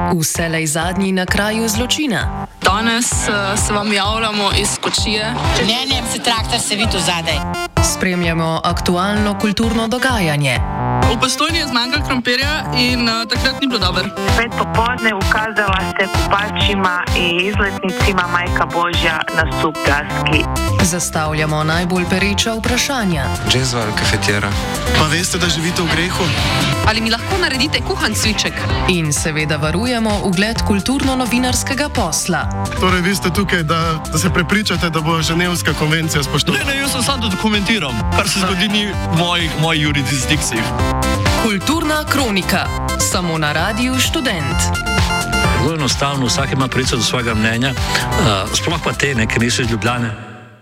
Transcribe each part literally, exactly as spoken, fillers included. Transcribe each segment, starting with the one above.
Vselej zadnji na kraju zločina. Danes uh, se vam javljamo iz kočije. Ne, ne, se traktor se vidi zadaj. Spremljamo aktualno kulturno dogajanje. V Postojni je zmanjkalo krompirja in uh, takrat ni bilo dobro. Spet popoldne ukazala se kupačima in izletnicima Majka Božja na sup Gaski. Zastavljamo najbolj pereča vprašanja. Džezva ali kafetjera? Pa veste, da živite v grehu? Ali mi lahko naredite kuhan cviček? In seveda varujemo ugled kulturno-novinarskega posla. Torej, vi ste tukaj, da, da se prepričate, da bo Ženevska konvencija spoštovana? Ne, ne, jaz sem samo da dokumentiram, kar se zgodi ni v moji, moji jurisdikciji. Kulturna kronika. Samo na Radiu Študent. Zelo enostavno, vsak ima pravico do svojega mnenja, uh, sploh pa te, ne, ker niso iz Ljubljane.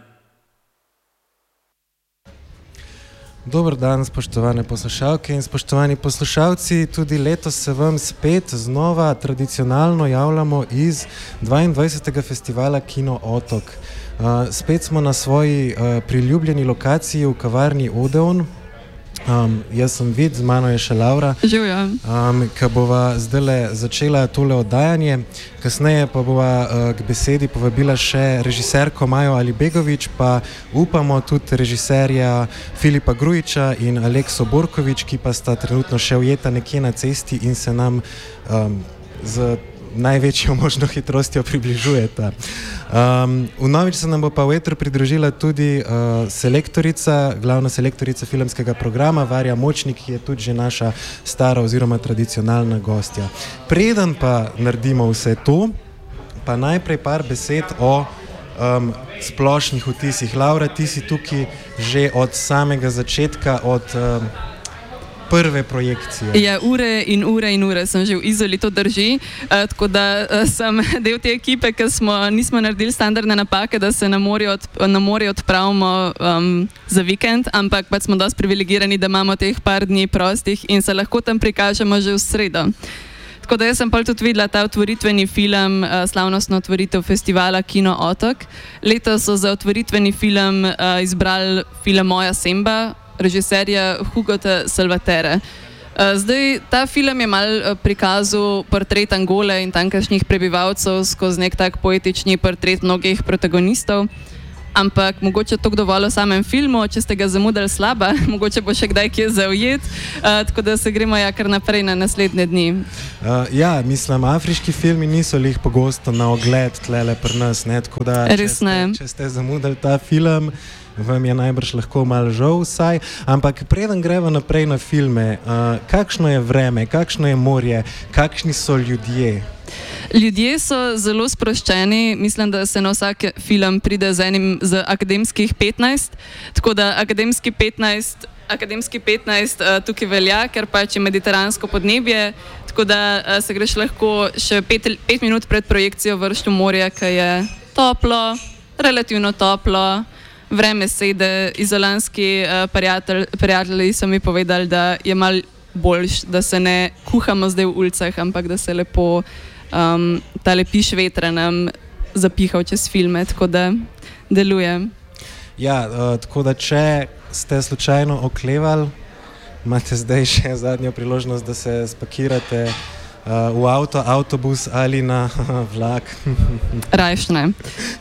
Dober dan, spoštovane poslušalke in spoštovani poslušalci. Tudi letos se vam spet znova tradicionalno javljamo iz dvaindvajsetega festivala Kino Otok. Uh, spet smo na svoji uh, priljubljeni lokaciji v kavarni Odeon. Um, jaz sem Vid, z mano je še Laura, um, ki bova zdaj začela tole oddajanje. Kasneje pa bova uh, k besedi povabila še režiserko Majo Alibegovič, pa upamo tudi režiserja Filipa Grujiča in Alekso Borkovič, ki pa sta trenutno še ujeta nekje na cesti in se nam um, z največjo možno hitrostjo približujeta. Um, vnovič se nam bo pa v etru pridružila tudi uh, selektorica, glavna selektorica filmskega programa Varja Močnik, ki je tudi že naša stara oziroma tradicionalna gostja. Preden pa naredimo vse to, pa najprej par besed o um, splošnih vtisih. Laura, ti si tukaj že od samega začetka, od um, prve projekcije. Ja, ure in ure in ure sem že v Izoli, to drži. Uh, tako da uh, sem del te ekipe, ki smo, nismo naredili standardne napake, da se na morje, od, na morje odpravimo um, za vikend, ampak pač smo dosti privilegirani, da imamo teh par dni prostih in se lahko tam prikažemo že v sredo. Tako da jaz sem pa tudi videla ta otvoritveni film, uh, slavnostno otvoritev festivala Kino Otok. Letos so za otvoritveni film uh, izbrali film Moja Semba, režiserja Hugota Salvatere. Zdaj, ta film je mal prikazal portret Angole in tamkajšnjih prebivalcev skozi nek tak poetični portret mnogih protagonistov, ampak mogoče to dovolj o samem filmu, če ste ga zamudili slaba, mogoče bo še kdaj kje zaujet, uh, tako da se gremo ja kar naprej na naslednje dni. Uh, ja, mislim, afriški filmi niso lih pogosto na ogled tlele pri nas, ne, tako da če ste, če ste zamudili ta film, vam je najbrž lahko malo žal vsaj, ampak preden gremo naprej na filme, uh, kakšno je vreme, kakšno je morje, kakšni so ljudje? Ljudje so zelo sproščeni, mislim, da se na vsak film pride z enim z akademskih petnajst, tako da akademski petnajst, akademski petnajst uh, tukaj velja, ker pač je mediteransko podnebje, tako da uh, se greš lahko še pet, pet minut pred projekcijo vršt v morje, ki je toplo, relativno toplo, vreme sede. Izolanski uh, prijatelj, prijatelji so mi povedali, da je mal boljš, da se ne kuhamo zdaj v ulicah, ampak da se lepo um, tale piš vetra nam zapihal čez filme, tako da deluje. Ja, uh, tako da če ste slučajno oklevali, imate zdaj še zadnjo priložnost, da se spakirate uh, v avto, avtobus ali na vlak. Rajš ne.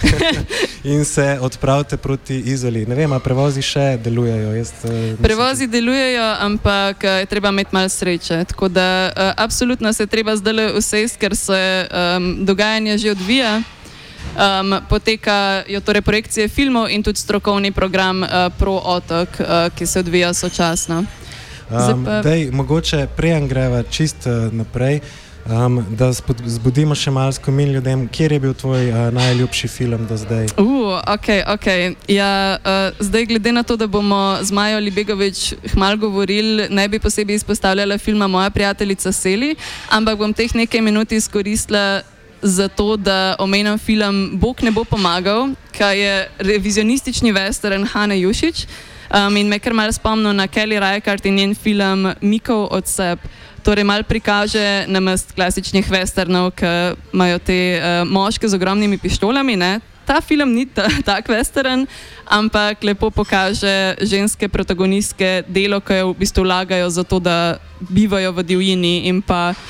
In se odpravite proti Izoli. Ne vem, a prevozi še delujejo? Jaz, uh, prevozi delujejo, ampak je treba imeti malo sreče. Tako da uh, absolutno se treba zdaj usesti, ker se um, dogajanje že odvija. Um, potekajo torej projekcije filmov in tudi strokovni program uh, Pro Otok, uh, ki se odvija sočasno. Um, pa... Dej, mogoče prejem greva čist uh, naprej, um, da zbudimo še malo spomin ljudem, kjer je bil tvoj uh, najljubši film do zdaj? Uh, ok, ok. Ja, uh, zdaj glede na to, da bomo z Majo Alibegovič hmal govorili, ne bi posebej izpostavljala filma Moja prijateljica Seli, ampak bom teh nekaj minut izkoristila za to, da omenjam film Bog ne bo pomagal, ki je revizionistični western Hane Jušić. Um, in me kar malo spomnil na Kelly Reichardt in njen film Mikov odsep. Torej malo prikaže namest klasičnih westernov, ki imajo te uh, moške z ogromnimi pištolami, ne? Ta film ni ta, tak western, ampak lepo pokaže ženske protagonistke delo, ki jo v bistvu vlagajo za to, da bivajo v divjini in pa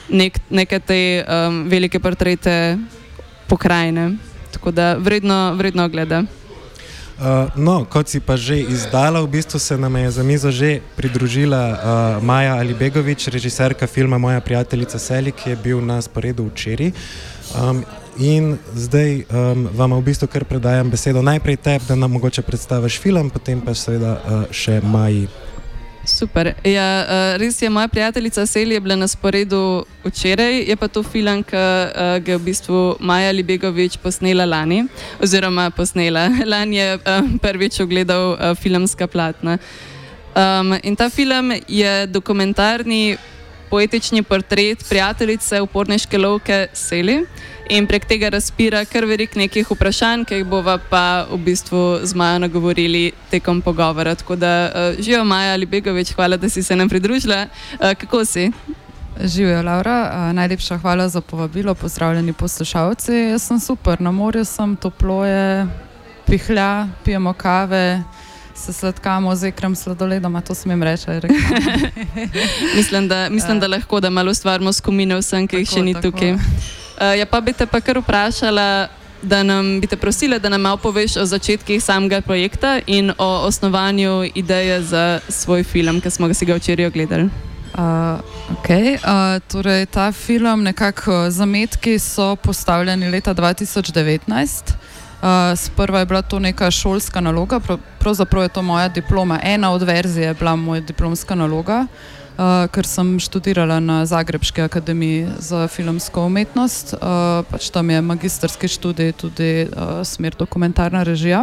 nek, neke te um, velike portrete pokrajine. Tako da vredno, vredno gleda. Uh, no, kot si pa že izdala, v bistvu se nam je za mizo že pridružila uh, Maja Alibegović, režiserka filma Moja prijateljica Sally, ki je bil na sporedu včeraj. Um, in zdaj um, vam v bistvu kar predajam besedo. Najprej tebi, da nam mogoče predstaviš film, potem pa seveda uh, še Maji. Super. Ja, res je, Moja prijateljica Sally je bila na sporedu včeraj, je pa to film, ki ga je v bistvu Maja Alibegović posnela lani, oziroma posnela. Lani je prvič ogledal filmska platna. Um, in ta film je dokumentarni poetični portret prijateljice uporniške lovke Sally in prek tega razpira kar veliko nekih vprašanj, ki jih bova pa v bistvu z Majo nagovorili tekom pogovora. Tako da uh, živijo Maja Alibegović, hvala, da si se nam pridružila. Uh, kako si? Živijo, Laura. Uh, najlepša hvala za povabilo, pozdravljeni poslušalci. Jaz sem super, na morju sem, toplo je, pihlja, pijemo kave, se sladkamo z ekrem sladoledoma, to smem reči. mislim, da, mislim, da lahko, da malo stvarimo skomine vsem, ki jih še ni tako tukaj. Uh, ja, pa bi te pa kar vprašala, da nam, bi te prosila, da nam malo poveš o začetkih samega projekta in o osnovanju ideje za svoj film, ki smo ga si ga včeraj ogledali. Uh, ok, uh, torej ta film, nekako zametki so postavljeni leta dva tisoč devetnajst. Uh, sprva je bila to neka šolska naloga, pravzaprav je to moja diploma, ena od verzij je bila moja diplomska naloga, uh, ker sem študirala na Zagrebški akademiji za filmsko umetnost, uh, pač tam je magistrski študij tudi uh, smer dokumentarna režija.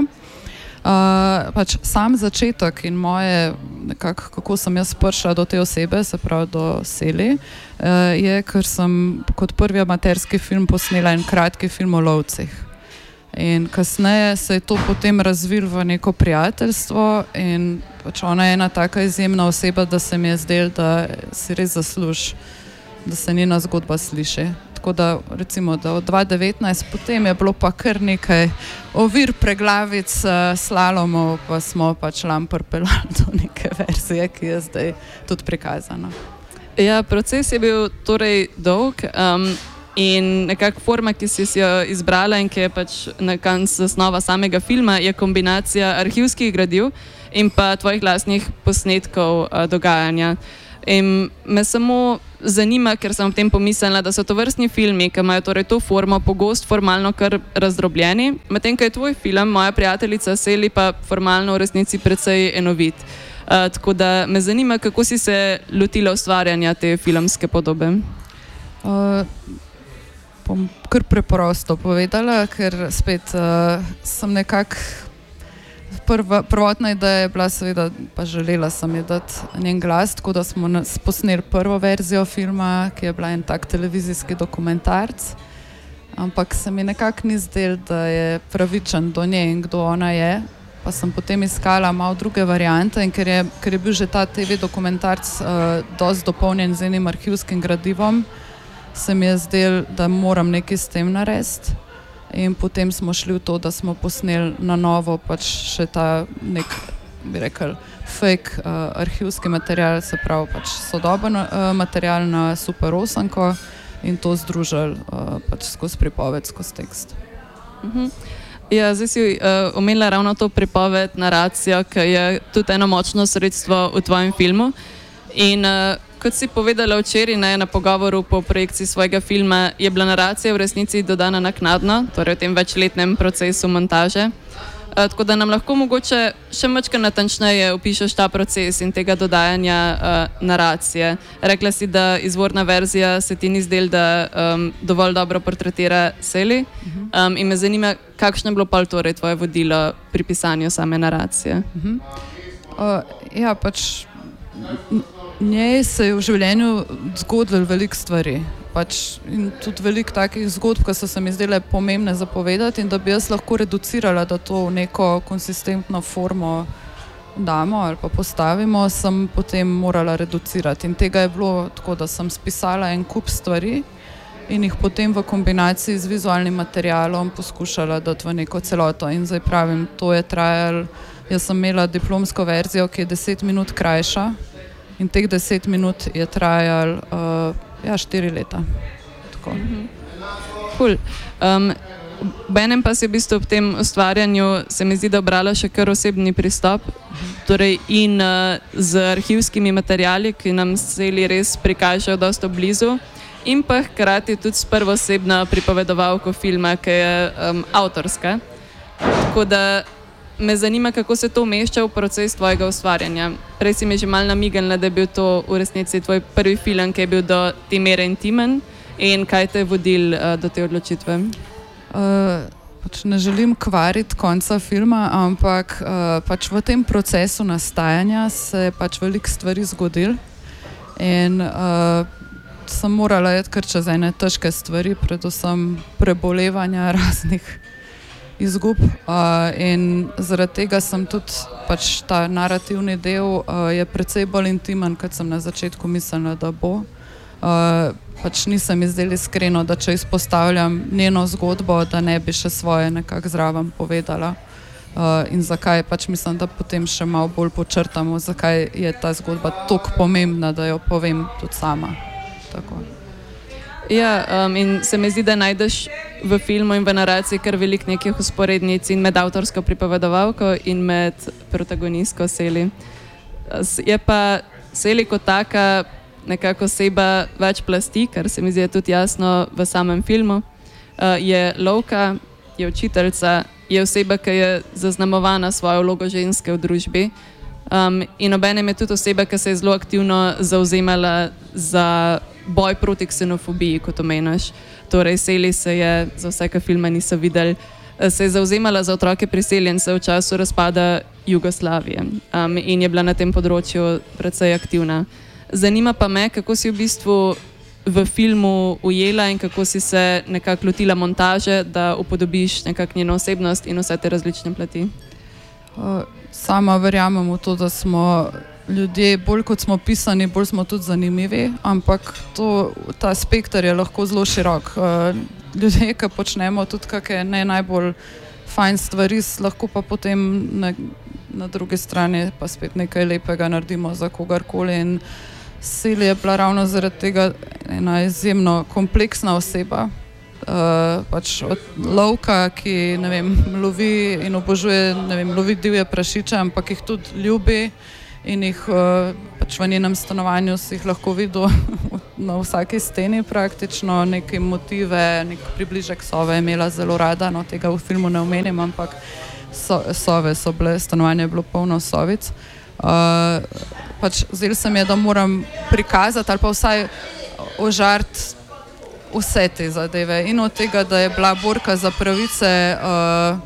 Uh, pač sam začetek in moje, nekako, kako sem jaz prišla do te osebe, se pravi do Sally, uh, je, ker sem kot prvi amaterski film posnela en kratki film o lovcih. In kasneje se je to potem razvilo v neko prijateljstvo in pač ona je ena taka izjemna oseba, da se mi je zdelo, da si res zasluži, da se njena zgodba sliši. Tako da recimo, da od dva tisoč devetnajst potem je bilo pa kar nekaj ovir, preglavic, slalomov, pa smo pač lampr pelali do neke verzije, ki je zdaj tudi prikazana. Ja, proces je bil torej dolg. Um, In nekako forma, ki si jo izbrala in ki je pač na koncu zasnova samega filma, je kombinacija arhivskih gradiv in pa tvojih lastnih posnetkov uh, dogajanja. In me samo zanima, ker sem v tem pomislila, da so to vrstni filmi, ki imajo torej to formo, pogosto formalno kar razdrobljeni, medtem ko je tvoj film, Moja prijateljica Sally, pa formalno v resnici precej enovit. Uh, tako da me zanima, kako si se lotila ustvarjanja te filmske podobe. Uh, bom kar preprosto povedala, ker spet uh, sem nekako prva, prvotna ideja je bila seveda, pa želela sem je dati njen glas, tako da smo nas posneli prvo verzijo filma, ki je bila en tak televizijski dokumentarc, ampak se mi nekako ni zdelo, da je pravičen do nje in kdo ona je, pa sem potem iskala malo druge variante in ker je, ker je bil že ta te ve dokumentarc uh, dosti dopolnjen z enim arhivskim gradivom, se mi je zdelo, da moram nekaj s tem narediti in potem smo šli v to, da smo posneli na novo pač še ta nek, bi rekel, fake uh, arhivski material, se pravi pač sodoben uh, material na Super osemko in to združili uh, pač skozi pripoved, skozi tekst. Uh-huh. Ja, zdaj si uh, omenila ravno to pripoved, naracijo, ki je tudi eno močno sredstvo v tvojem filmu in uh, kot si povedala včeraj ne, na pogovoru po projekciji svojega filma, je bila naracija v resnici dodana naknadno, torej v tem večletnem procesu montaže. Uh, tako da nam lahko mogoče še malo natančneje opišeš ta proces in tega dodajanja uh, naracije. Rekla si, da izvorna verzija se ti ni zdela, da um, dovolj dobro portretira Sally. Um, in me zanima, kakšno je bilo pa torej tvoje vodilo pri pisanju same naracije? Uh-huh. uh, ja, pač njej se je v življenju zgodilo veliko stvari. Pač, in tudi veliko takih zgodb, ki so se mi zdele pomembne za povedati in da bi jaz lahko reducirala, da to v neko konsistentno formo damo ali pa postavimo, sem potem morala reducirati. In tega je bilo tako, da sem spisala en kup stvari in jih potem v kombinaciji z vizualnim materialom poskušala dati v neko celoto. In zdaj pravim, to je trajalo, jaz sem imela diplomsko verzijo, ki je deset minut krajša in teh deset minut je trajalo uh, ja, štiri leta. Tako. Cool. Um, Benem pa se v bistvu ob tem ustvarjanju se mi zdi, da obrala še kar osebni pristop, torej in uh, z arhivskimi materijali, ki nam celi res prikažejo dosto blizu, in pa hkrati tudi s prvoosebno pripovedovalko filma, ki je um, avtorska. Tako da me zanima, kako se to umešča v proces tvojega ustvarjanja. Prej si mi že malo namignila, da je bil to v resnici tvoj prvi film, ki je bil do te mere intimen, in kaj te je vodil uh, do te odločitve? Uh, pač ne želim kvariti konca filma, ampak uh, pač v tem procesu nastajanja se je pač veliko stvari zgodil in uh, sem morala iti kar čez ene težke stvari, predvsem prebolevanja raznih izgub uh, in zaradi tega sem tudi pač ta narativni del uh, je precej bolj intimen, kot sem na začetku mislila, da bo. Uh, pač nisem izdel iskreno, da če izpostavljam njeno zgodbo, da ne bi še svoje nekako zraven povedala. Uh, in zakaj, pač mislim, da potem še malo bolj počrtamo, zakaj je ta zgodba toliko pomembna, da jo povem tudi sama. Tako. Ja, um, in se mi zdi, da najdeš v filmu in v naraciji kar veliko nekih usporednic in med avtorsko pripovedovalko in med protagonistko Sally. Je pa Sally kot taka nekako oseba več plasti, kar se mi zdi tudi jasno v samem filmu. Uh, je lovka, je učiteljica, je oseba, ki je zaznamovana svojo vlogo ženske v družbi. Um, in obenem je tudi oseba, ki se je zelo aktivno zauzemala za boj proti ksenofobiji, kot omeniš. Torej, Sally se je, za vse, ki filma niso videli, se je zauzemala za otroke priseljencev v času razpada Jugoslavije um, in je bila na tem področju precej aktivna. Zanima pa me, kako si v bistvu v filmu ujela in kako si se nekako lotila montaže, da upodobiš nekako njeno osebnost in vse te različne plati. Sama verjamem v to, da smo ljudje, bolj kot smo pisani, bolj smo tudi zanimivi, ampak to, ta spekter je lahko zelo širok. Ljudje, ki počnemo tudi kakšne ne najbolj fajn stvari, lahko pa potem na, na drugi strani pa spet nekaj lepega naredimo za kogarkoli. In Sally je bila ravno zaradi tega ena izjemno kompleksna oseba. Uh, pač od lovka, ki ne vem, lovi in obožuje, ne vem, lovi divje prašiče, ampak jih tudi ljubi in jih uh, pač v njenem stanovanju si jih lahko videl na vsaki steni praktično, neke motive, nek približek sove je imela zelo rada, no tega v filmu ne omenim, ampak so, sove so bile, stanovanje je bilo polno sovic. Uh, pač zdelo se mi je, da moram prikazati ali pa vsaj ožarti vse te zadeve in od tega, da je bila borka za pravice uh,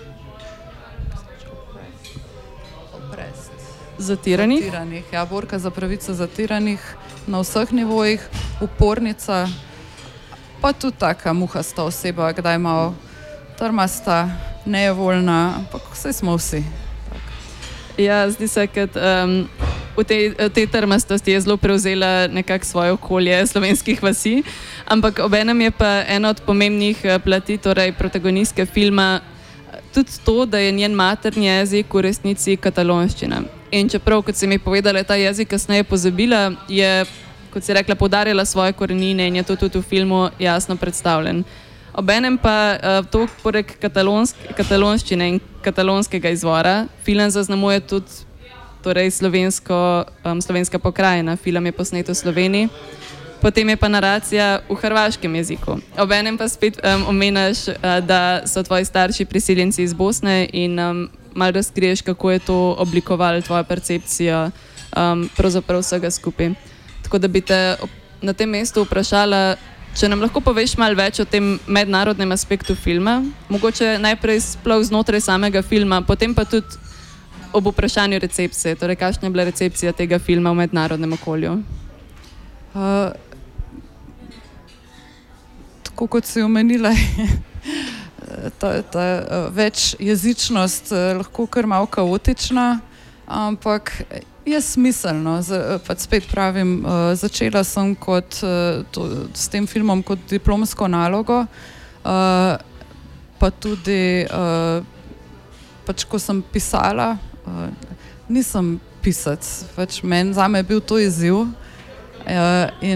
zatiranih. zatiranih. Ja, borka za pravice zatiranih na vseh nivojih, upornica, pa tudi taka muhasta oseba, kdaj malo trmasta, nejevoljna, ampak vse smo vsi. Ja, zdi se, da um, v tej, tej trmastosti je zelo prevzela nekako svoje okolje slovenskih vasi, ampak obenem je pa ena od pomembnih plati, torej protagonistke filma, tudi to, da je njen materni jezik v resnici katalonščina. In čeprav, kot si mi povedala, ta jezik kasneje pozabila, je, kot si rekla, poudarjala svoje korenine in je to tudi v filmu jasno predstavljen. Obenem pa uh, to poreg katalonščine in katalonskega izvora film zaznamuje tudi torej slovensko, um, slovenska pokrajina. Film je posnet v Sloveniji, potem je pa naracija v hrvaškem jeziku. Obenem pa spet um, omenaš, uh, da so tvoji starši priseljenci iz Bosne in um, malo razkriješ, kako je to oblikovalo tvojo percepcijo um, pravzaprav vsega skupaj. Tako da bi te na tem mestu vprašala, če nam lahko poveš malo več o tem mednarodnem aspektu filma, mogoče najprej sploh znotraj samega filma, potem pa tudi ob vprašanju recepcije, torej kakšna je bila recepcija tega filma v mednarodnem okolju? Uh, tako kot si omenila, ta, ta uh, večjezičnost uh, lahko kar malo kaotična, ampak je smiselno. Z, pač spet pravim, uh, začela sem kot, uh, to, s tem filmom kot diplomsko nalogo, uh, pa tudi uh, pač ko sem pisala, uh, nisem pisac, pač men, zame je bil to izziv uh, in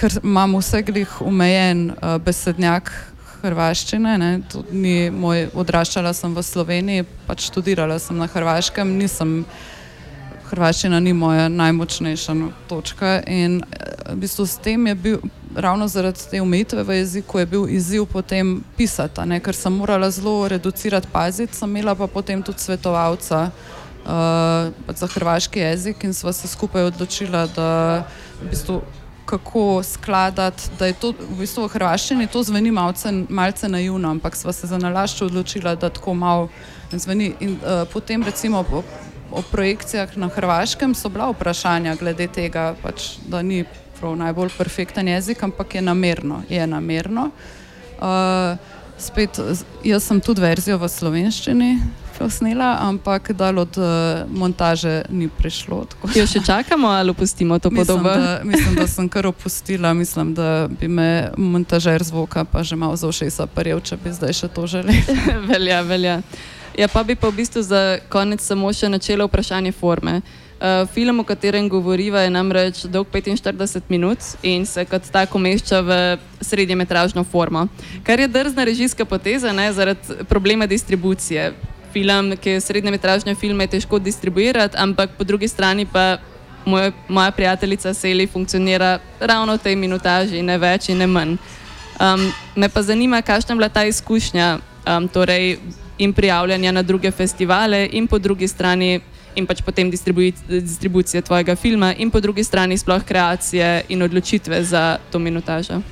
ker imam vse glih omejen uh, besednjak hrvaščine, ne, to ni moj, odraščala sem v Sloveniji, pač študirala sem na Hrvaškem, nisem, hrvaščina ni moja najmočnejša točka in v bistvu s tem je bil, ravno zaradi te omejitve v jeziku je bil izziv potem pisati, ne, ker sem morala zelo reducirati, paziti, sem imela pa potem tudi svetovalca uh, za hrvaški jezik in sva se skupaj odločila, da v bistvu kako skladati, da je to v bistvu v hrvaščini to zveni malce, malce naivno, ampak sva se za nalašč odločila, da tako malo zveni in uh, potem recimo o, o projekcijah na Hrvaškem so bila vprašanja glede tega, pač, da ni prav najbolj perfekten jezik, ampak je namerno, je namerno. Uh, spet, jaz sem tudi verzijo v slovenščini posnela, ampak dal od uh, montaže ni prišlo. Jo še čakamo ali opustimo to podobo? Mislim, da, mislim, da sem kar opustila, mislim, da bi me montažer zvoka pa že malo za ušesa parjel, če bi zdaj še to želeli. velja, velja. Ja, pa bi pa v bistvu za konec samo še načelo vprašanje forme. Uh, film, o katerem govoriva, je namreč dolg petinštirideset minut in se kot tako umešča v srednjemetražno formo. Kar je drzna režijska poteza, ne, zaradi problema distribucije. Film, ki je srednjemetražne filme, je težko distribuirati, ampak po drugi strani pa moj, moja prijateljica Seli funkcionira ravno v tej minutaži, ne več in ne manj. Um, me pa zanima, kakšna je bila ta izkušnja, um, torej in prijavljanja na druge festivale in po drugi strani in pač potem distribu distribucije tvojega filma in po drugi strani sploh kreacije in odločitve za to minutažo.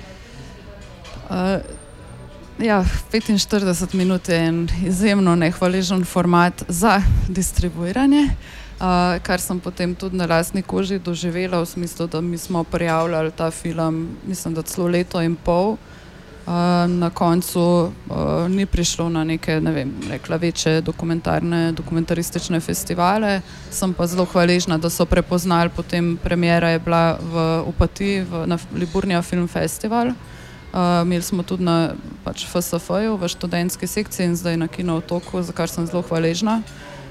Uh, ja, petinštirideset minut je en izjemno nehvaležen format za distribuiranje, uh, kar sem potem tudi na lastni koži doživela v smislu, da mi smo prijavljali ta film, mislim, da celo leto in pol. Uh, na koncu uh, ni prišlo na neke, ne vem, rekla večje dokumentarne, dokumentaristične festivale. Sem pa zelo hvaležna, da so prepoznali, potem premiera je bila v Opatiji, v, na Liburnija Film Festival. Uh, imeli smo tudi na pač F S F-ju v študentski sekciji in zdaj na Kino Otoku, za kar sem zelo hvaležna.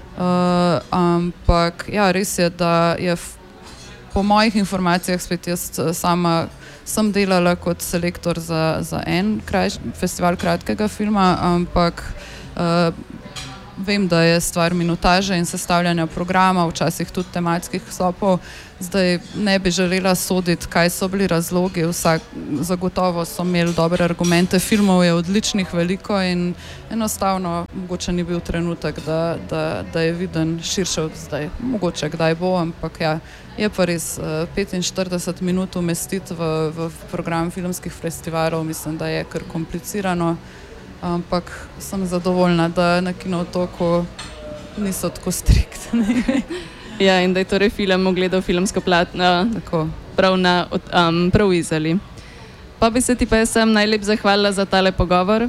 Uh, ampak ja, res je, da je v, po mojih informacijah spet jaz sama sem delala kot selektor za, za en kraj, festival kratkega filma, ampak uh, vem, da je stvar minutaže in sestavljanja programa, včasih tudi tematskih sopov. Zdaj ne bi želela soditi, kaj so bili razlogi, vsak zagotovo so imeli dobre argumente, filmov je odličnih veliko in enostavno mogoče ni bil trenutek, da, da, da je viden širše od zdaj. Mogoče kdaj bo, ampak ja, je pa res uh, petinštirideset minut umestiti v, v program filmskih festivalov, mislim, da je kar komplicirano, ampak sem zadovoljna, da na Kino Otoku niso tako striktni. Ja, in da je torej film ogledal filmsko platno tako prav, na, um, prav izali. Pa bi se ti pa jaz sem najlep zahvalila za tale pogovor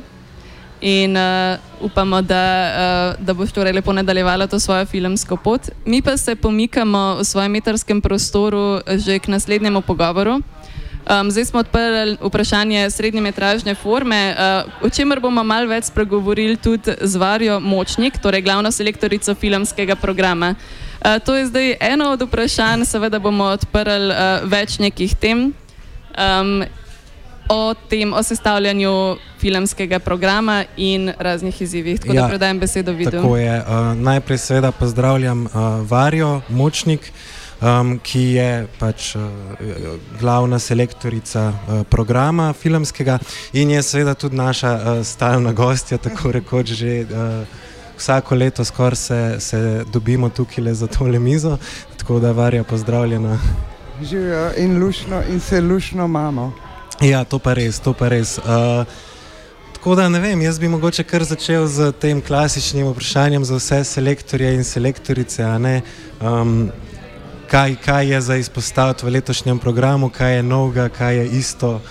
in uh, upamo, da, uh, da boš torej lepo nadaljevala to svojo filmsko pot. Mi pa se pomikamo v svojem metarskem prostoru že k naslednjemu pogovoru. Um, zdaj smo odprli vprašanje srednjemetražne forme, uh, o čemer bomo malo več spregovorili tudi z Varjo Močnik, torej glavno selektorico filmskega programa. Uh, to je zdaj eno od vprašanj, seveda bomo odprli uh, več nekih tem um, o tem, o sestavljanju filmskega programa in raznih izzivih. Tako ja, da predajem besedo Vidu. Tako je. Uh, najprej seveda pozdravljam uh, Varjo Močnik, Um, ki je pač uh, glavna selektorica uh, programa filmskega in je seveda tudi naša uh, stalna gostja, tako rekoč že uh, vsako leto skoraj se, se dobimo tukaj za tole mizo, tako da Varja pozdravljena. Živijo in lušno in se lušno imamo. Ja, to pa res, to pa res. Uh, tako da ne vem, jaz bi mogoče kar začel z tem klasičnim vprašanjem za vse selektorje in selektorice, a ne. Um, Kaj, kaj je za izpostaviti v letošnjem programu, kaj je novega, kaj je isto?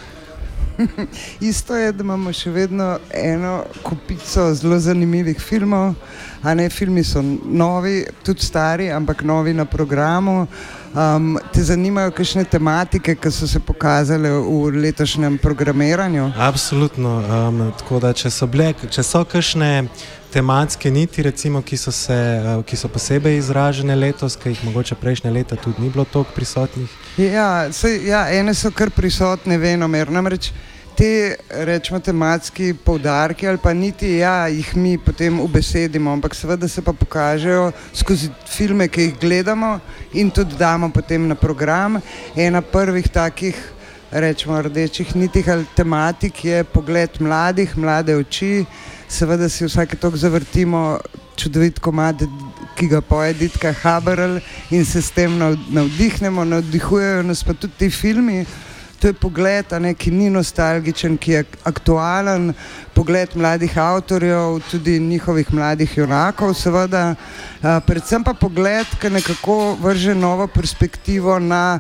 Isto je, da imamo še vedno eno kupico zelo zanimivih filmov, a ne, filmi so novi, tudi stari, ampak novi na programu. Um, te zanimajo kakšne tematike, ki so se pokazale v letošnjem programiranju? Absolutno, um, tako da če so bile, če so kakšne tematske niti, recimo, ki so, se, ki so posebej izražene letos, ki jih mogoče prejšnje leta tudi ni bilo toliko prisotnih? Ja, sej, ja, ene so kar prisotne venomer, namreč te, rečemo, tematski poudarki ali pa niti, ja, jih mi potem ubesedimo, ampak seveda se pa pokažejo skozi filme, ki jih gledamo in tudi damo potem na program. Ena prvih takih, rečemo, rdečih nitih ali tematik je pogled mladih, mlade oči. Seveda si vsake toliko zavrtimo čudovit komad, ki ga poje Ditka Haberl in se s tem navdihnemo, navdihujejo nas pa tudi ti filmi. To je pogled, a ne, ki ni nostalgičen, ki je aktualen, pogled mladih avtorjev, tudi njihovih mladih junakov, seveda. A, predvsem pa pogled, ki nekako vrže novo perspektivo na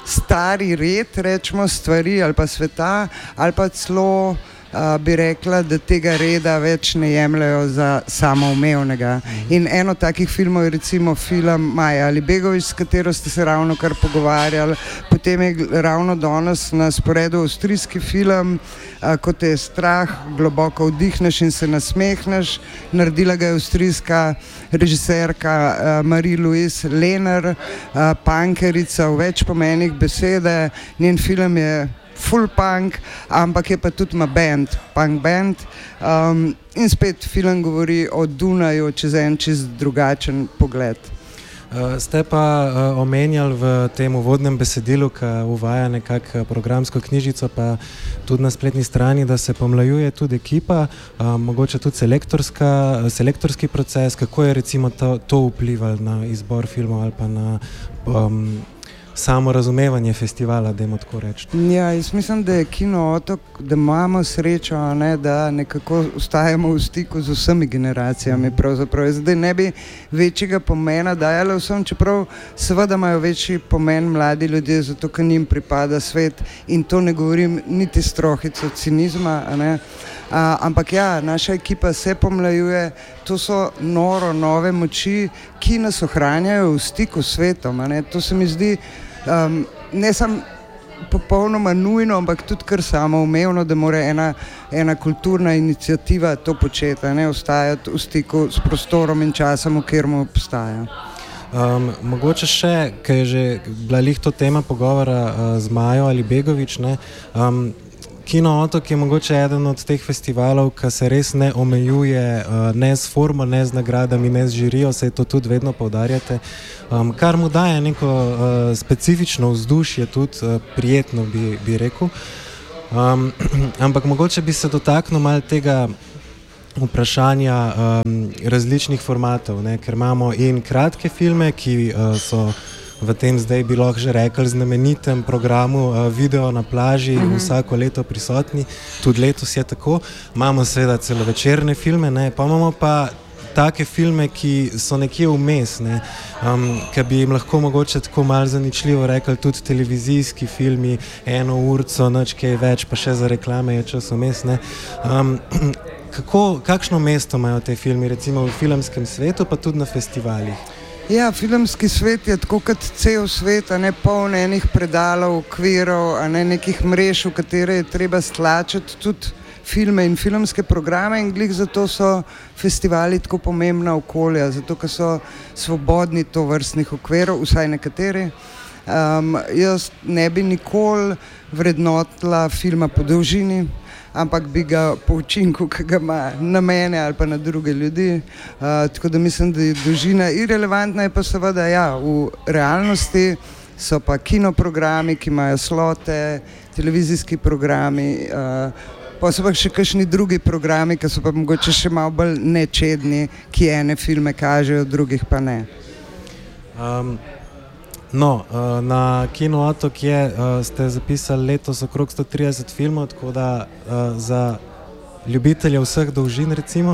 stari red, rečemo, stvari ali pa sveta, ali pa celo Uh, bi rekla, da tega reda več ne jemljajo za samoumevnega. In eno takih filmov je recimo film Maja Alibegović, s katero ste se ravno kar pogovarjali. Potem je ravno danes na sporedu avstrijski film, uh, Ko te je strah, globoko vdihneš in se nasmehneš. Naredila ga je avstrijska režiserka uh, Marie-Louise Lehner, uh, punkerica v več pomenih besede. Njen film je full punk, ampak je pa tudi ima band, punk band. Um, in spet film govori o Dunaju čez en čist drugačen pogled. Uh, ste pa uh, omenjali v tem uvodnem besedilu, ki uvaja nekako programsko knjižico, pa tudi na spletni strani, da se pomlajuje tudi ekipa, uh, mogoče tudi selektorska, selektorski proces. Kako je recimo to, to vplivalo na izbor filmov ali pa na um, samo razumevanje festivala, dajmo tako reči? Ja, jaz mislim, da je Kino Otok, da imamo srečo, ne, da nekako ostajamo v stiku z vsemi generacijami. Pravzaprav zdaj ne bi večjega pomena dajalo vsem, čeprav seveda imajo večji pomen mladi ljudje, zato ker njim pripada svet in to ne govorim niti s trohico cinizma, ne. A, ampak ja, naša ekipa se pomlajuje, to so noro nove moči, ki nas ohranjajo v stiku s svetom, ne. To se mi zdi um, ne samo popolnoma nujno, ampak tudi kar samoumevno, da mora ena, ena kulturna iniciativa to početi, ne, ostajati v stiku s prostorom in časom, v katerem obstaja. Um, mogoče še, ker je že bila lih to tema pogovora uh, z Majo Alibegović, ne, um, Kino Otok je mogoče eden od teh festivalov, ki se res ne omejuje uh, ne s formo, ne z nagradami, ne z žirijo, se to tudi vedno poudarjate, um, kar mu daje neko uh, specifično vzdušje, tudi uh, prijetno bi, bi rekel. Um, ampak mogoče bi se dotaknil malo tega vprašanja um, različnih formatov, ne, ker imamo in kratke filme, ki uh, so v tem zdaj bi lahko že rekli znamenitem programu uh, Video na plaži, mm-hmm. vsako leto prisotni, tudi letos je tako. Imamo seveda celovečerne filme, ne, pa imamo pa take filme, ki so nekje vmes, ne, um, ki bi jim lahko mogoče tako malo zaničljivo rekli tudi televizijski filmi, eno urco, nič kaj več, pa še za reklame je čas vmes, ne. Um, kako, kakšno mesto imajo te filmi, recimo v filmskem svetu, pa tudi na festivalih? Ja, filmski svet je tako kot cel svet, a ne poln enih predalov, okvirov, a ne nekih mrež, v katere je treba stlačiti tudi filme in filmske programe in glih zato so festivali tako pomembna okolja, zato ker so svobodni tovrstnih okvirov, vsaj nekateri. Um, jaz ne bi nikoli vrednotila filma po dolžini, ampak bi ga po učinku, ki ga ima na mene ali pa na druge ljudi. Uh, tako da mislim, da je dolžina irelevantna, je pa seveda, ja, v realnosti so pa kinoprogrami, ki imajo slote, televizijski programi, uh, pa so pa še kakšni drugi programi, ki so pa mogoče še malo bolj nečedni, ki ene filme kažejo, drugih pa ne. Um. No, na Kino Otok je, ste zapisali letos okrog sto trideset filmov, tako da za ljubitelje vseh dolžin recimo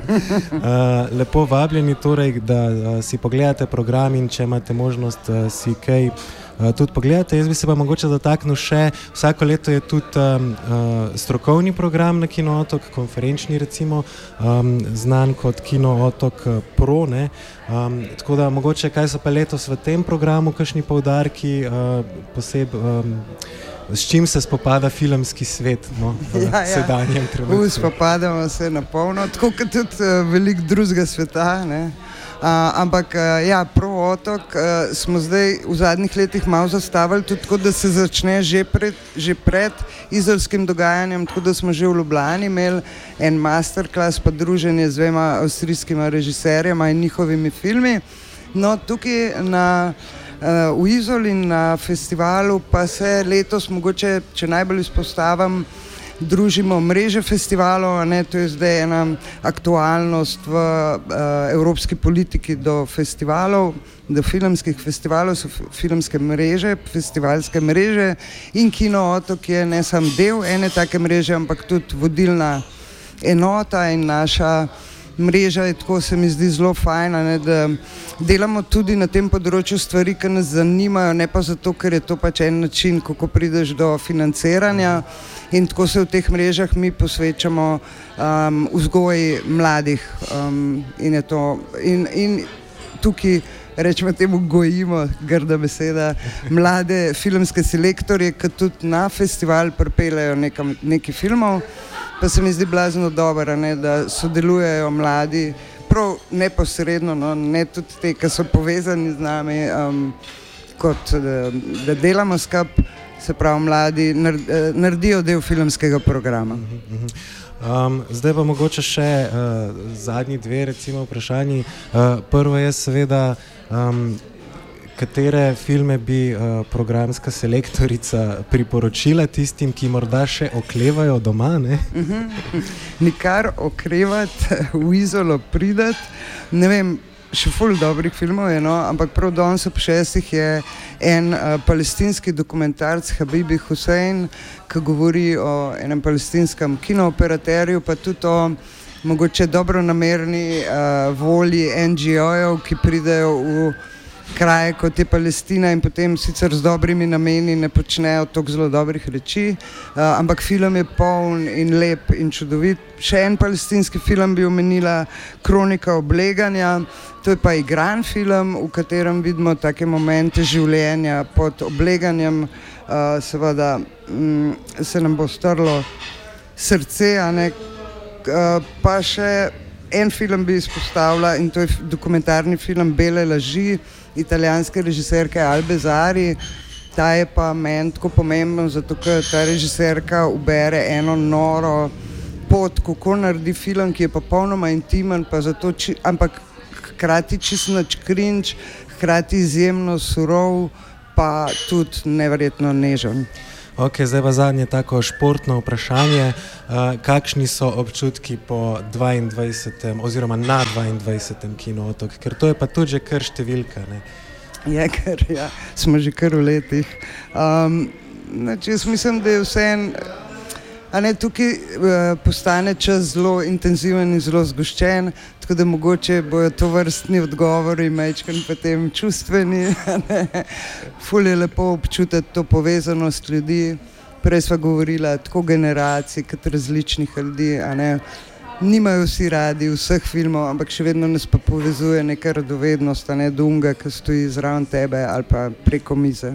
lepo vabljeni torej, da si pogledate program in če imate možnost si kaj tudi pogledate. Jaz bi se pa mogoče dotaknil še, vsako leto je tudi um, uh, strokovni program na Kino Otok, konferenčni recimo, um, znan kot Kino Otok Pro, ne. Um, tako da mogoče kaj so pa letos v tem programu, kakšni poudarki, uh, poseb, um, s čim se spopada filmski svet no, v ja, ja. sedanjem trenutku. Spopadamo se na polno, tako kot tudi uh, veliko drugega sveta. Ne? Uh, ampak uh, ja, prav otok uh, smo zdaj v zadnjih letih malo zastavili tudi tako, da se začne že pred, že pred izolskim dogajanjem, tako da smo že v Ljubljani imeli en masterclass pa druženje z dvema avstrijskima režiserjema in njihovimi filmi. No, tukaj na, uh, v Izoli na festivalu pa se letos mogoče, če najbolj izpostavim, družimo mreže festivalov, ne, to je zdaj ena aktualnost v uh, evropski politiki do festivalov, do filmskih festivalov, so filmske mreže, festivalske mreže in Kino Otok je ne sam del ene take mreže, ampak tudi vodilna enota in naša mreža je tako, se mi zdi zelo fajna, ne, da delamo tudi na tem področju stvari, ki nas zanimajo, ne pa zato, ker je to pač en način, kako prideš do financiranja in tako se v teh mrežah mi posvečamo um, vzgoji mladih um, in je to in, in tukaj rečemo temu gojimo, grda beseda, mlade filmske selektorje, ki tudi na festival pripeljejo nekaj filmov. Pa se mi zdi blazno dobro, ne, da sodelujejo mladi, prav neposredno, no, ne tudi te, ki so povezani z nami, um, kot da, da delamo skupaj, se pravi mladi naredijo del filmskega programa. Um, zdaj pa mogoče še uh, zadnji dve recimo vprašanji. Uh, prvo je seveda, um, katere filme bi uh, programska selektorica priporočila tistim, ki morda še oklevajo doma, ne? Uh-huh. Nikar okrevati, v Izolo pridati, ne vem, še ful dobrih filmov je, no, ampak prav danes ob šestih je en uh, palestinski dokumentarc Habibi Hussein, ki govori o enem palestinskem kinooperaterju, pa tudi o mogoče dobronamerni uh, volji en dži o-jev, ki pridejo v kraje kot je Palestina in potem sicer z dobrimi nameni ne počnejo toliko zelo dobrih reči, uh, ampak film je poln in lep in čudovit. Še en palestinski film bi omenila, Kronika obleganja, to je pa igran film, v katerem vidimo take momente življenja pod obleganjem, uh, seveda um, se nam bo strlo srce, a ne, uh, pa še en film bi izpostavila in to je dokumentarni film Bele laži, italijanske režiserke Albe Zari. Ta je pa meni tako pomemben, zato ker ta režiserka ubere eno noro pot, kako naredi film, ki je pa popolnoma intimen, pa zato, či, ampak hkrati čisto nič cringe, hkrati izjemno surov, pa tudi neverjetno nežen. Ok, zdaj pa zadnje tako športno vprašanje. Uh, kakšni so občutki po dvaindvajsetem oziroma na dvaindvajsetem Kino Otok? Ker to je pa tudi že kar številka, ne? Je kar, ja. Smo že kar v letih. Um, znači, jaz mislim, da je vseeno, a ne, tukaj uh, postane čas zelo intenziven in zelo zgoščen, tako da mogoče bojo to vrstni odgovori majčkeno potem čustveni. Ful je lepo občutiti to povezanost ljudi. Prej sva govorila tako generacij kot različnih ljudi, a ne. Nimajo vsi radi vseh filmov, ampak še vedno nas pa povezuje neka radovednost, a ne, dunga, ki stoji zraven tebe ali pa preko mize.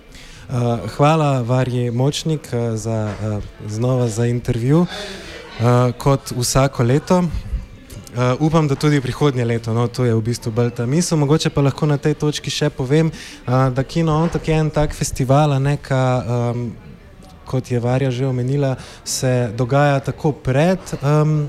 Uh, hvala Varji Močnik uh, za, uh, znova za intervju, uh, kot vsako leto. Uh, upam, da tudi prihodnje leto, no, to je v bistvu bolj ta misel. Mogoče pa lahko na tej točki še povem, uh, da Kino Otok je en tak festival, neka, um, kot je Varja že omenila, se dogaja tako pred um,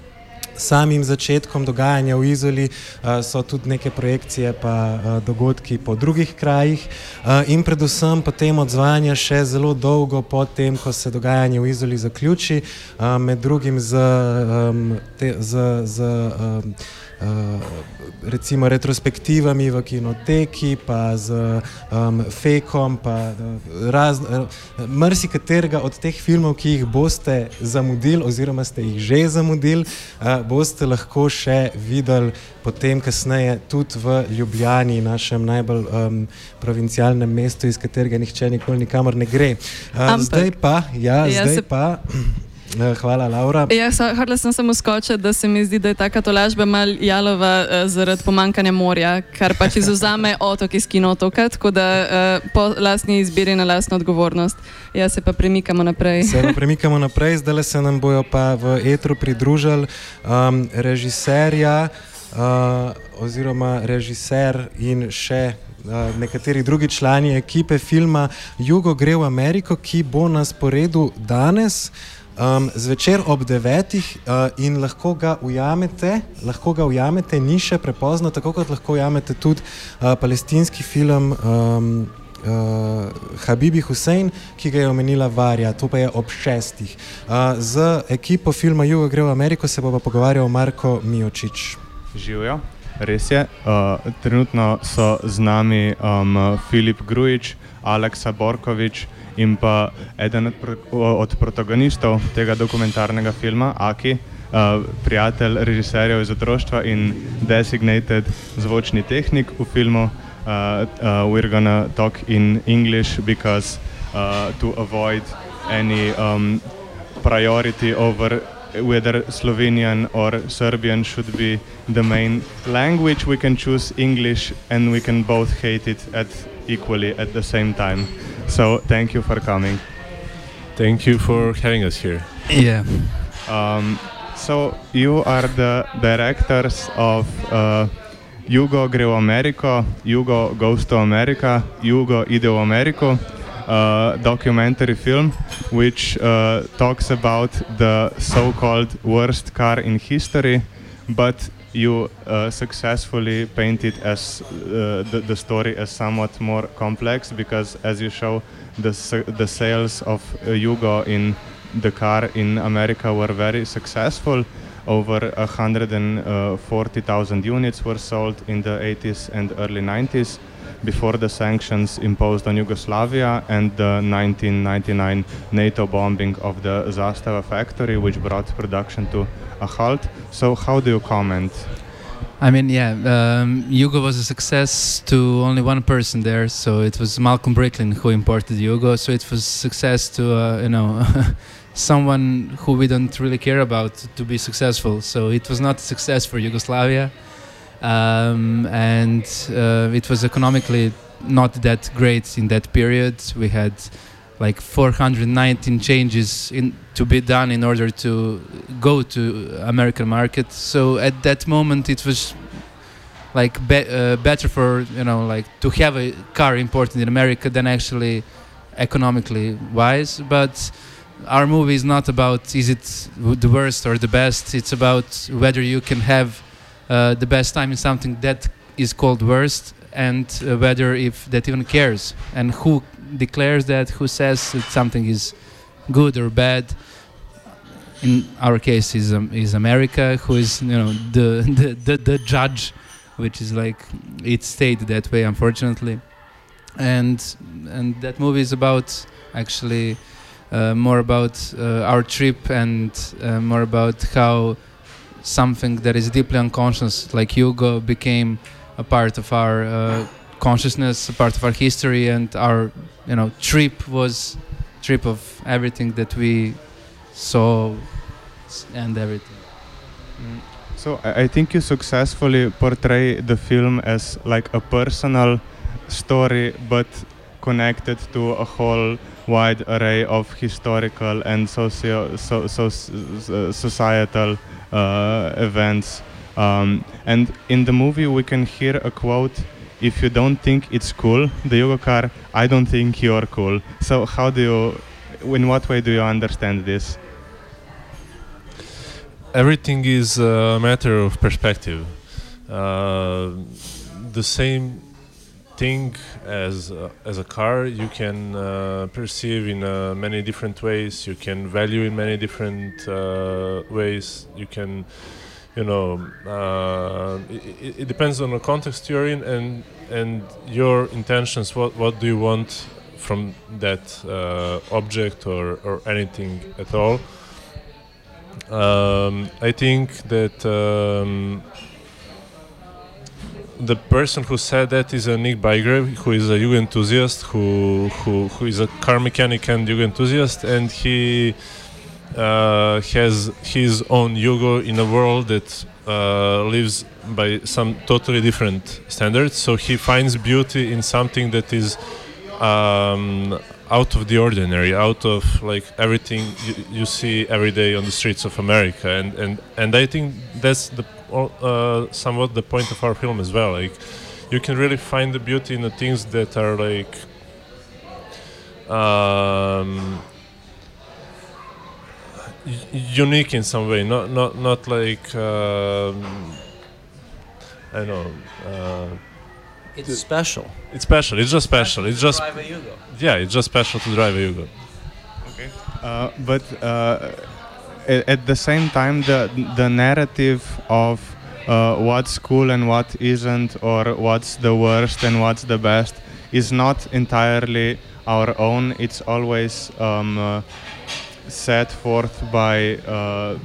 samim začetkom dogajanja v Izoli, uh, so tudi neke projekcije pa uh, dogodki po drugih krajih uh, in predvsem potem odzvanja še zelo dolgo po tem, ko se dogajanje v Izoli zaključi, uh, med drugim z, um, te, z, z um, Uh, recimo retrospektivami v kinoteki, pa z um, fekom, pa raz, uh, marsikaterega od teh filmov, ki jih boste zamudili oziroma ste jih že zamudili, uh, boste lahko še videli potem kasneje tudi v Ljubljani, našem najbolj um, provincialnem mestu, iz katerega nihče nikoli nikamor ne gre. Uh, zdaj pa, ja, ja zdaj se... pa Hvala, Laura. Ja, hvala sem samo skočiti, da se mi zdi, da je taka tolažba mal jalova uh, zaradi pomankanja morja, kar pač izuzame otok iz kinotoka, tako da uh, po lastni izbiri na lastno odgovornost. Ja, se pa premikamo naprej. Se pa premikamo naprej, zdaj se nam bojo pa v etru pridružili um, režiserja uh, oziroma režiser in še uh, nekateri drugi člani ekipe filma Jugo gre v Ameriko, ki bo na sporedu danes Um, zvečer ob devetih uh, in lahko ga ujamete, lahko ga ujamete, ni še prepozno, tako kot lahko ujamete tudi uh, palestinski film um, uh, Habibi Hussein, ki ga je omenila Varja, to pa je ob šestih. Uh, z ekipo filma Jugo gre v Ameriko se bo pa pogovarjal Marko Miočič. Živijo, res je. Uh, trenutno so z nami um, Filip Grujič, Aleksa Borkovič in pa eden od, od protagonistov tega dokumentarnega filma, Aki, uh, prijatelj režiserjev iz otroštva in designated zvočni tehnik v filmu. Uh, uh, we're gonna talk in English because uh, to avoid any um, priority over whether Slovenian or Serbian should be the main language, we can choose English and we can both hate it at equally at the same time. So thank you for coming. Thank you for having us here. Yeah. Um, so you are the directors of uh, Jugo gre v Ameriko, Jugo goes to America, Jugo ide v Ameriko, uh, documentary film which uh, talks about the so-called worst car in history, but you uh, successfully paint it as uh, the, the story as somewhat more complex, because as you show, the the sales of uh, Jugo in the car in America were very successful. Over one hundred forty thousand units were sold in the eighties and early nineties before the sanctions imposed on Yugoslavia and the nineteen ninety-nine NATO bombing of the Zastava factory, which brought production to a halt. So how do you comment? I mean, yeah, um, Jugo was a success to only one person there, so it was Malcolm Bricklin who imported Jugo, so it was a success to, uh, you know, someone who we don't really care about to be successful. So it was not a success for Yugoslavia, um, and uh, it was economically not that great in that period. We had like four hundred nineteen changes in, to be done in order to go to American market. So at that moment it was like be, uh, better for, you know, like to have a car imported in America than actually economically wise. But our movie is not about is it the worst or the best. It's about whether you can have uh, the best time in something that is called worst, and uh, whether if that even cares, and who declares that, who says that something is good or bad. In our case is um, is America, who is, you know, the, the the the judge, which is like it stayed that way, unfortunately. And and that movie is about actually uh, more about uh, our trip, and uh, more about how something that is deeply unconscious, like Jugo, became a part of our uh, consciousness, a part of our history, and our, you know, trip was trip of everything that we saw and everything. Mm. So I think you successfully portray the film as like a personal story, but connected to a whole wide array of historical and socio so, so, so, societal uh, events. Um, and in the movie we can hear a quote: "If you don't think it's cool, the Jugo car, I don't think you're cool." So how do you, in what way do you understand this? Everything is a matter of perspective. Uh, the same thing as uh, as a car you can uh, perceive in uh, many different ways. You can value in many different uh, ways. You can, you know, uh, it, it depends on the context you're in and and your intentions. What what do you want from that uh, object or or anything at all? Um, I think that um, the person who said that is a Nick Bygrave, who is a Jugo enthusiast, who, who who is a car mechanic and Jugo enthusiast, and he uh, has his own Yugo in a world that uh, lives by some totally different standards. So he finds beauty in something that is um, out of the ordinary, out of like everything you, you see every day on the streets of America, and and and I think that's the uh, somewhat the point of our film as well. Like, you can really find the beauty in the things that are like um, unique in some way, not not not like um, I don't know. Uh, it's special. It's special. It's just special. It's just drive a Yugo. Yeah, it's just special to drive a Yugo. Okay, uh, but uh, at, at the same time, the the narrative of uh, what's cool and what isn't, or what's the worst and what's the best, is not entirely our own. It's always um, uh, set forth by uh,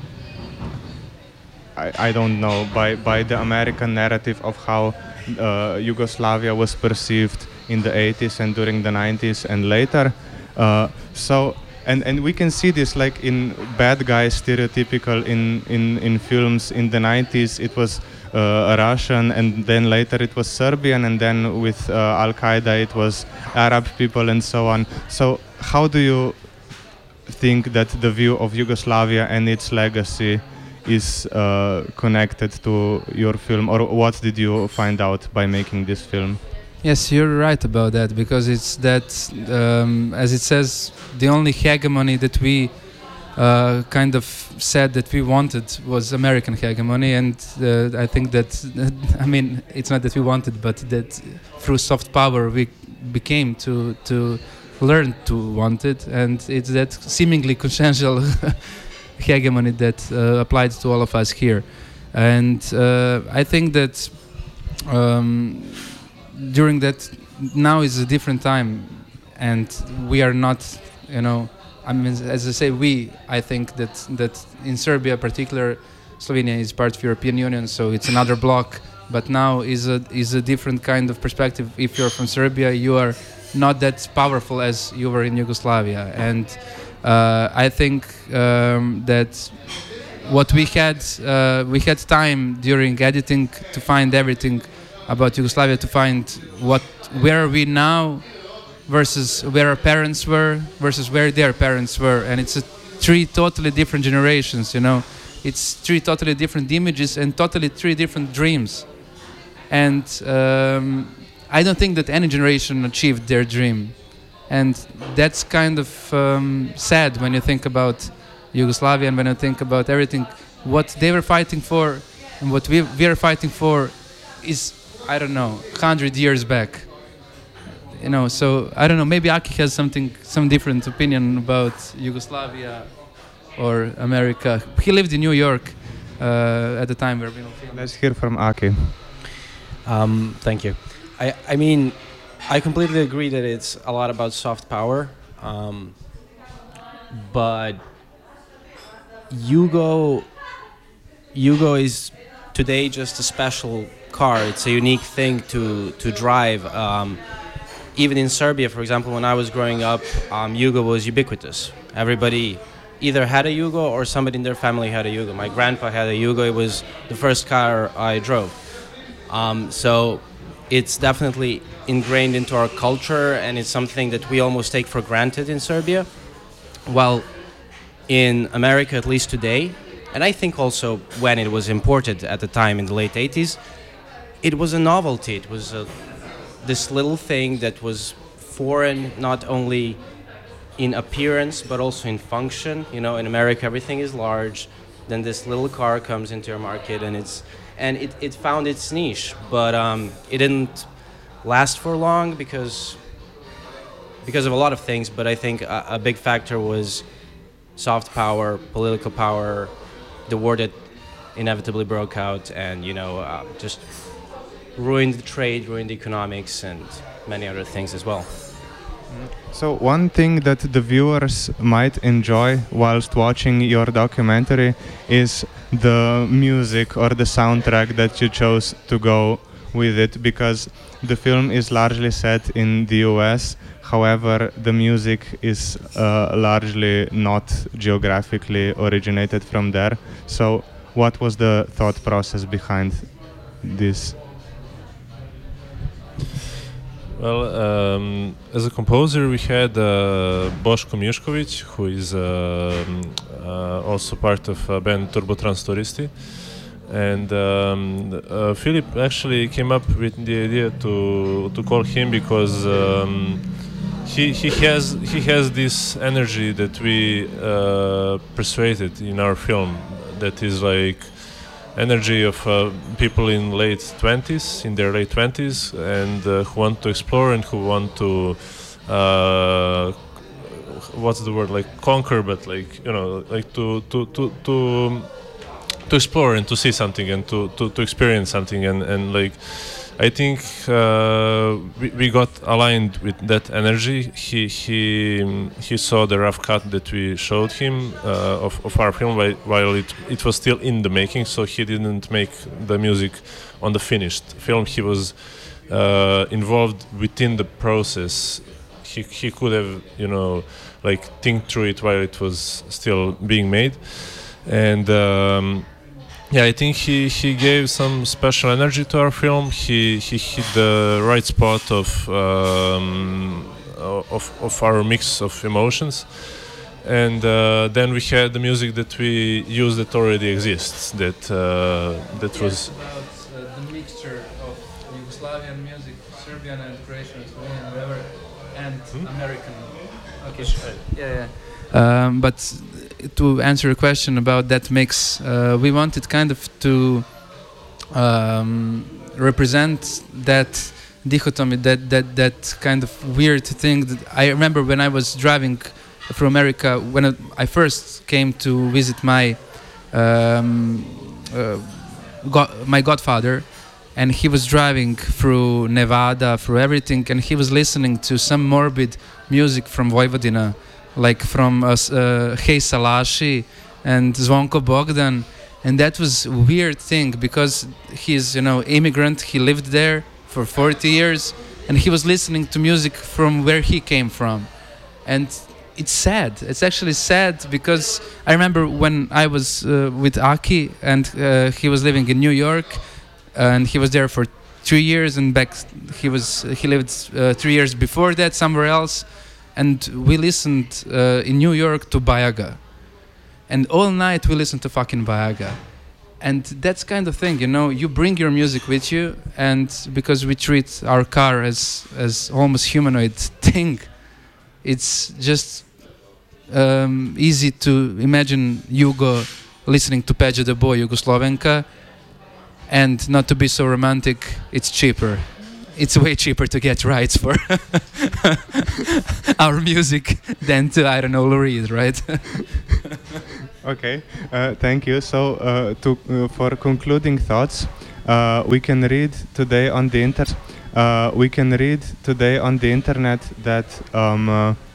I, I don't know by by the American narrative of how uh, Yugoslavia was perceived in the eighties and during the nineties and later. Uh, so and and we can see this like in bad guys stereotypical in in in films. In the nineties it was uh, Russian, and then later it was Serbian, and then with uh, Al Qaeda it was Arab people and so on. So how do you think that the view of Yugoslavia and its legacy is uh, connected to your film, or what did you find out by making this film? Yes, you're right about that, because it's that, um, as it says, the only hegemony that we uh, kind of said that we wanted was American hegemony, and uh, I think that, I mean, it's not that we wanted, but that through soft power we became to to learn to want it, and it's that seemingly consensual hegemony that uh, applied to all of us here. And uh, I think that um, during that, now is a different time, and we are not, you know, I mean, as I say, we, I think that that in Serbia, particular, Slovenia is part of European Union, so it's another bloc. But now is a is a different kind of perspective. If you're from Serbia, you are not that powerful as you were in Yugoslavia, and uh, I think um, that what we had, uh, we had time during editing to find everything about Yugoslavia, to find what, where are we now versus where our parents were versus where their parents were, and it's a three totally different generations, you know. It's three totally different images and totally three different dreams, and um, I don't think that any generation achieved their dream, and that's kind of um, sad when you think about Yugoslavia and when you think about everything, what they were fighting for and what we, we are fighting for is, I don't know, one hundred years back. You know, so I don't know, maybe Aki has something, some different opinion about Yugoslavia or America. He lived in New York uh, at the time where we were filming. Let's hear from Aki. Um, thank you. I, I mean, I completely agree that it's a lot about soft power, um, but Yugo, Yugo is today just a special car. It's a unique thing to to drive. Um, even in Serbia, for example, when I was growing up, um, Yugo was ubiquitous. Everybody either had a Yugo or somebody in their family had a Yugo. My grandpa had a Yugo. It was the first car I drove. Um, so it's definitely ingrained into our culture, and it's something that we almost take for granted in Serbia. While in America, at least today, and I think also when it was imported at the time in the late eighties, it was a novelty. It was a, this little thing that was foreign, not only in appearance, but also in function. You know, in America, everything is large. Then this little car comes into your market, and it's and it, it found its niche, but um, it didn't last for long because because of a lot of things. But I think a, a big factor was soft power, political power, the war that inevitably broke out, and you know, uh, just ruined the trade, ruined the economics, and many other things as well. So one thing that the viewers might enjoy whilst watching your documentary is the music or the soundtrack that you chose to go with it, because the film is largely set in the U S. However, the music is uh, largely not geographically originated from there. So what was the thought process behind this? Well, um, as a composer, we had uh, Boško Mišković, who is uh, uh, also part of uh, band Turbotrans Turisti. And um, uh, Philip actually came up with the idea to to call him because um, he he has he has this energy that we uh, persuaded in our film, that is like energy of uh, people in late twenties, in their late twenties, and uh, who want to explore and who want to uh, what's the word, like conquer, but like, you know, like to to to to to explore and to see something and to to, to experience something, and and like I think uh, we, we got aligned with that energy. He he he saw the rough cut that we showed him uh, of of our film while, while it it was still in the making. So he didn't make the music on the finished film. He was uh, involved within the process. He he could have, you know, like think through it while it was still being made, and. Um, Yeah, I think he, he gave some special energy to our film. He he hit the right spot of um, of of our mix of emotions, and uh, then we had the music that we use that already exists. That uh, that yeah, was about uh, the mixture of Yugoslavian music, Serbian and Croatian, Slovenian, whatever, and hmm? American. Okay, yeah, yeah. Um, but. To answer your question about that mix, uh, we wanted kind of to um, represent that dichotomy, that, that that kind of weird thing. That I remember when I was driving from America, when I first came to visit my um, uh, go- my godfather, and he was driving through Nevada, through everything, and he was listening to some morbid music from Vojvodina, like from uh, uh, Hey Salashi and Zvonko Bogdan, and that was a weird thing because he's, you know, immigrant. He lived there for forty years, and he was listening to music from where he came from, and it's sad. It's actually sad because I remember when I was uh, with Aki, and uh, he was living in New York, and he was there for three years, and back he was he lived uh, three years before that somewhere else. And we listened uh, in New York to Bajaga. And all night we listened to fucking Bajaga. And that's kind of thing, you know, you bring your music with you, and because we treat our car as, as almost humanoid thing, it's just um, easy to imagine Yugo listening to Peđa the Boy, Jugoslovenka, and not to be so romantic, it's cheaper. It's way cheaper to get rights for our music than to, I don't know, Lou Reed, right? Okay, uh, thank you. So, uh, to, uh, for concluding thoughts, uh, we can read today on the internet. Uh, we can read today on the internet that um, uh,